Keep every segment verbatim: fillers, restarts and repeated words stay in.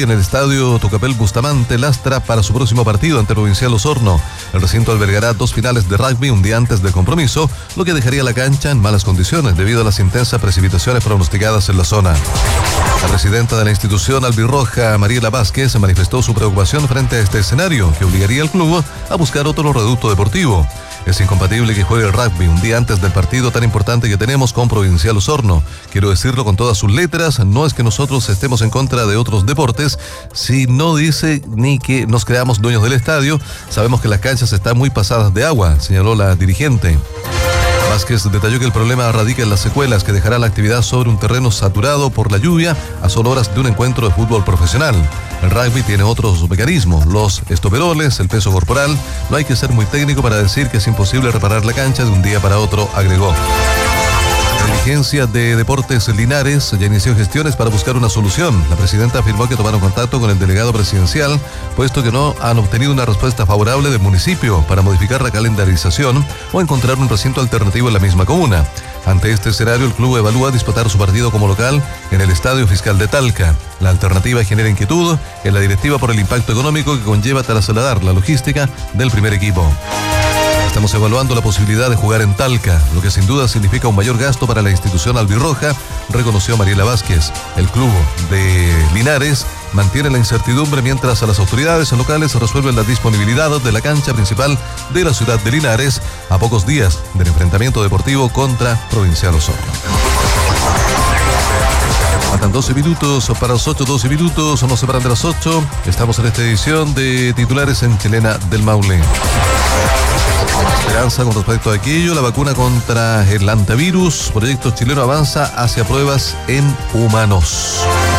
en el estadio Tucapel Bustamante Lastra para su próximo partido ante Provincial Osorno. El recinto albergará dos finales de rugby un día antes del compromiso, lo que dejaría la cancha en malas condiciones debido a las intensas precipitaciones pronosticadas en la zona. La presidenta de la institución albirroja, Mariela Vázquez, manifestó su preocupación frente a este escenario que obligaría al club a buscar otro reducto deportivo. Es incompatible que juegue el rugby un día antes del partido tan importante que tenemos con Provincial Osorno. Quiero decirlo con todas sus letras, no es que nosotros estemos en contra de otros deportes, si no dice ni que nos creamos dueños del estadio, sabemos que las canchas están muy pasadas de agua, señaló la dirigente. Vázquez detalló que el problema radica en las secuelas que dejará la actividad sobre un terreno saturado por la lluvia a solo horas de un encuentro de fútbol profesional. El rugby tiene otros mecanismos, los estoperoles, el peso corporal. No hay que ser muy técnico para decir que es imposible reparar la cancha de un día para otro, agregó. La dirigencia de Deportes Linares ya inició gestiones para buscar una solución. La presidenta afirmó que tomaron contacto con el delegado presidencial, puesto que no han obtenido una respuesta favorable del municipio para modificar la calendarización o encontrar un recinto alternativo en la misma comuna. Ante este escenario, el club evalúa disputar su partido como local en el Estadio Fiscal de Talca. La alternativa genera inquietud en la directiva por el impacto económico que conlleva trasladar la logística del primer equipo. Estamos evaluando la posibilidad de jugar en Talca, lo que sin duda significa un mayor gasto para la institución albirroja, reconoció Mariela Vázquez. El club de Linares mantiene la incertidumbre mientras las autoridades locales resuelven la disponibilidad de la cancha principal de la ciudad de Linares a pocos días del enfrentamiento deportivo contra Provincial Osorno. Faltan doce minutos para las ocho, doce minutos, no se paran de las ocho. Estamos en esta edición de titulares en Chilena del Maule. Esperanza con respecto a aquello, la vacuna contra el antivirus, proyecto chileno avanza hacia pruebas en humanos.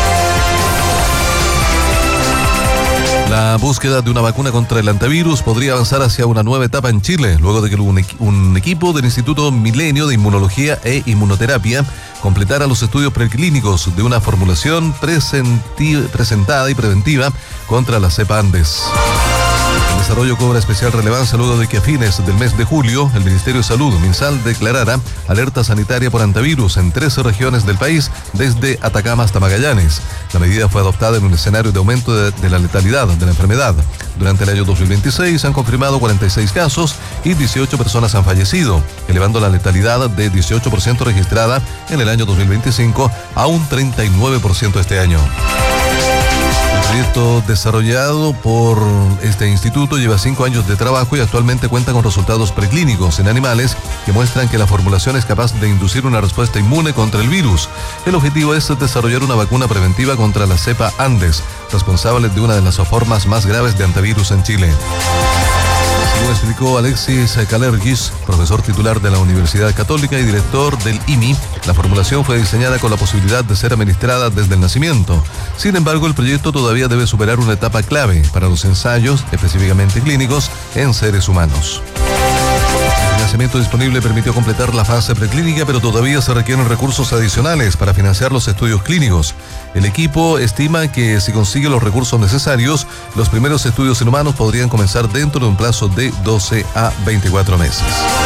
La búsqueda de una vacuna contra el antivirus podría avanzar hacia una nueva etapa en Chile, luego de que un, equ- un equipo del Instituto Milenio de Inmunología e Inmunoterapia completara los estudios preclínicos de una formulación presenti- presentada y preventiva contra la cepa Andes. El desarrollo cobra especial relevancia luego de que a fines del mes de julio el Ministerio de Salud, MinSal, declarara alerta sanitaria por antivirus en trece regiones del país, desde Atacama hasta Magallanes. La medida fue adoptada en un escenario de aumento de, de la letalidad de la enfermedad. Durante el año dos mil veintiséis se han confirmado cuarenta y seis casos y dieciocho personas han fallecido, elevando la letalidad de dieciocho por ciento registrada en el año dos mil veinticinco a un treinta y nueve por ciento este año. El proyecto desarrollado por este instituto lleva cinco años de trabajo y actualmente cuenta con resultados preclínicos en animales que muestran que la formulación es capaz de inducir una respuesta inmune contra el virus. El objetivo es desarrollar una vacuna preventiva contra la cepa Andes, responsable de una de las formas más graves de antivirus en Chile. Según explicó Alexis Calergis, profesor titular de la Universidad Católica y director del I M I, la formulación fue diseñada con la posibilidad de ser administrada desde el nacimiento. Sin embargo, el proyecto todavía debe superar una etapa clave para los ensayos, específicamente clínicos, en seres humanos. El financiamiento disponible permitió completar la fase preclínica, pero todavía se requieren recursos adicionales para financiar los estudios clínicos. El equipo estima que si consigue los recursos necesarios, los primeros estudios en humanos podrían comenzar dentro de un plazo de doce a veinticuatro meses.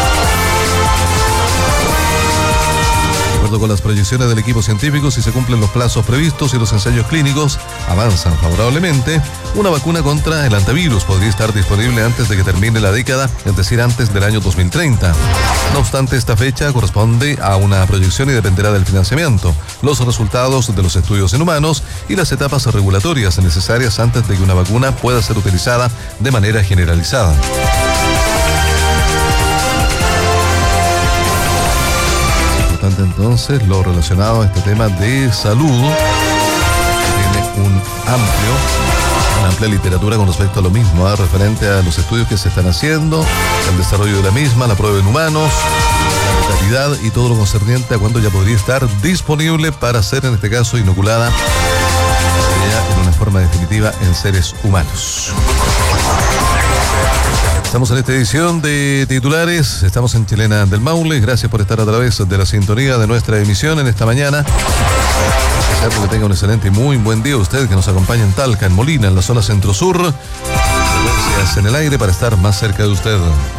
De acuerdo con las proyecciones del equipo científico, si se cumplen los plazos previstos y los ensayos clínicos avanzan favorablemente, una vacuna contra el antivirus podría estar disponible antes de que termine la década, es decir, antes del año dos mil treinta. No obstante, esta fecha corresponde a una proyección y dependerá del financiamiento, los resultados de los estudios en humanos y las etapas regulatorias necesarias antes de que una vacuna pueda ser utilizada de manera generalizada. Entonces, lo relacionado a este tema de salud tiene un amplio, una amplia literatura con respecto a lo mismo, ¿eh? referente a los estudios que se están haciendo, el desarrollo de la misma, la prueba en humanos, la letalidad y todo lo concerniente a cuándo ya podría estar disponible para ser, en este caso, inoculada ya en una forma definitiva en seres humanos. Estamos en esta edición de titulares, estamos en Chilena del Maule, gracias por estar a través de la sintonía de nuestra emisión en esta mañana. Deseo que tenga un excelente y muy buen día usted que nos acompaña en Talca, en Molina, en la zona centro-sur. Frecuencias en el aire para estar más cerca de usted.